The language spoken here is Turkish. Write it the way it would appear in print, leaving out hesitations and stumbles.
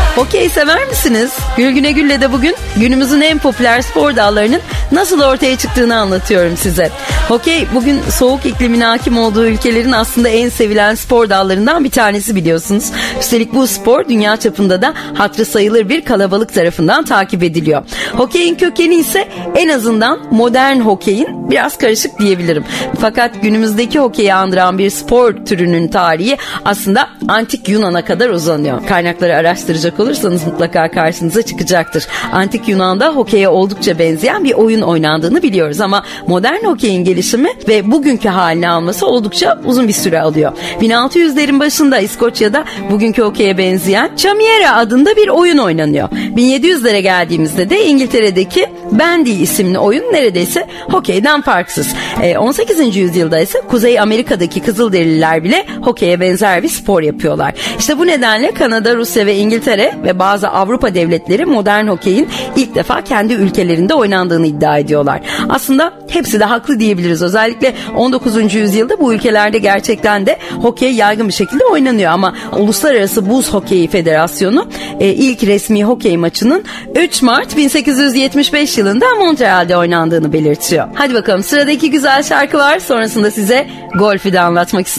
Hokey sever misiniz? Gülgüne Gül'le de bugün günümüzün en popüler spor dallarının nasıl ortaya çıktığını anlatıyorum size. Hokey bugün soğuk iklimin hakim olduğu ülkelerin aslında en sevilen spor dallarından bir tanesi biliyorsunuz. Üstelik bu spor dünya çapında da hatırı sayılır bir kalabalık tarafından takip ediliyor. Hokeyin kökeni ise en azından modern hokeyin biraz karışık diyebilirim. Fakat günümüzdeki hokeyi andıran bir spor türünün tarihi aslında antik Yunan'a kadar uzanıyor. Kaynakları araştıracak olursanız mutlaka karşınıza çıkacaktır. Antik Yunan'da hokeye oldukça benzeyen bir oyun oynandığını biliyoruz ama modern hokeyin gelişimi ve bugünkü halini alması oldukça uzun bir süre alıyor. 1600'lerin başında İskoçya'da bugünkü hokeye benzeyen Chamiera adında bir oyun oynanıyor. 1700'lere geldiğimizde de İngiltere'deki Bandy isimli oyun neredeyse hokeyden farksız. 18. yüzyılda ise Kuzey Amerika'daki Kızılderililer bile hokeye benzer bir spor yapıyorlar. İşte bu nedenle Kanada, Rusya ve İngiltere ve bazı Avrupa devletleri modern hokeyin ilk defa kendi ülkelerinde oynandığını iddia ediyorlar. Aslında hepsi de haklı diyebiliriz. Özellikle 19. yüzyılda bu ülkelerde gerçekten de hokey yaygın bir şekilde oynanıyor ama Uluslararası Buz Hokeyi Federasyonu ilk resmi hokey maçının 3 Mart 1875 yılında Montreal'de oynandığını belirtiyor. Hadi bakalım, sıradaki güzel şarkı var. Sonrasında size golfü de anlatmak istiyorum.